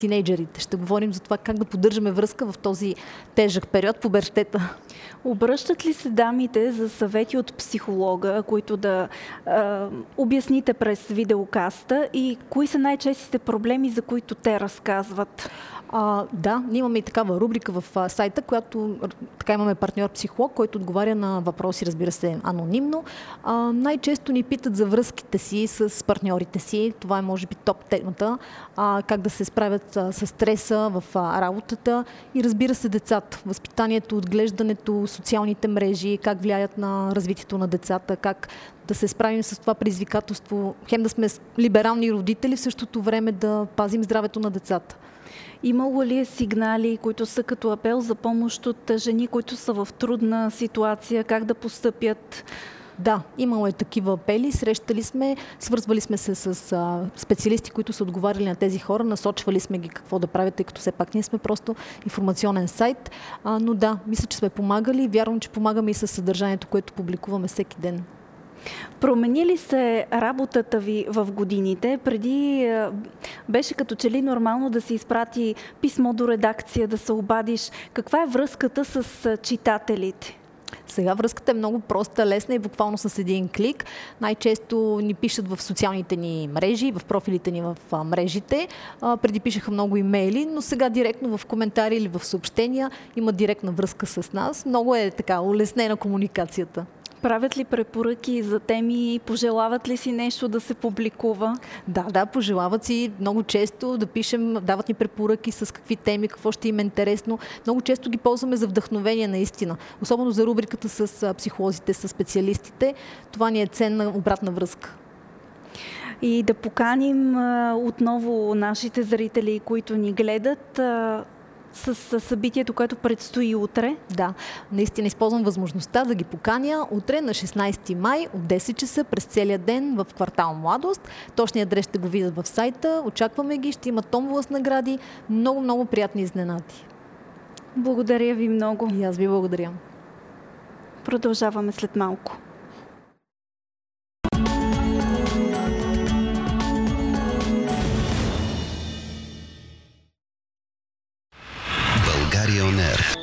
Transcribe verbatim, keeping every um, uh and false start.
тинейджерите. Ще говорим за това как да поддържаме връзка в този тежък период, пубертета. Обръщат ли се дамите за съвети от психолога, които да а, обясните през видеокаста, и кои са най-честите проблеми, за които те разказват? А, да, ние имаме и такава рубрика в а, сайта, която така имаме партньор-психолог, който отговаря на въпроси, разбира се, анонимно. А, най-често ни питат за връзките си с партньорите си. Това е, може би, топ темата. А, как да се справят а, с стреса в а, работата и, разбира се, децата. Възпитанието, отглеждането, социалните мрежи, как влияят на развитието на децата, как да се справим с това предизвикателство. Хем да сме либерални родители, в същото време да пазим здравето на децата. Имало ли е сигнали, които са като апел за помощ от жени, които са в трудна ситуация, как да постъпят? Да, имало е такива апели, срещали сме, свързвали сме се с а, специалисти, които са отговаряли на тези хора, насочвали сме ги какво да правят, тъй като все пак ние сме просто информационен сайт. А, но да, мисля, че сме помагали и вярвам, че помагаме и със съдържанието, което публикуваме всеки ден. Промени ли се работата ви в годините? Преди беше като че ли нормално да се изпрати писмо до редакция, да се обадиш. Каква е връзката с читателите? Сега връзката е много проста, лесна и буквално с един клик. Най-често ни пишат в социалните ни мрежи, в профилите ни в мрежите. А, преди пишеха много имейли, но сега директно в коментари или в съобщения има директна връзка с нас. Много е така улеснена комуникацията. Правят ли препоръки за теми? Пожелават ли си нещо да се публикува? Да, да, пожелават си много често да пишем, дават ни препоръки с какви теми, какво ще им е интересно. Много често ги ползваме за вдъхновение наистина. Особено за рубриката с психолозите, с специалистите. Това ни е ценна обратна връзка. И да поканим а, отново нашите зрители, които ни гледат, а, с събитието, което предстои утре. Да, наистина използвам възможността да ги поканя утре на шестнайсети май от десет часа през целия ден в квартал Младост. Точният адрес ще го видят в сайта. Очакваме ги, ще има томбола с награди. Много, много приятни изненади. Благодаря ви много. И аз ви благодаря. Продължаваме след малко. България On Air.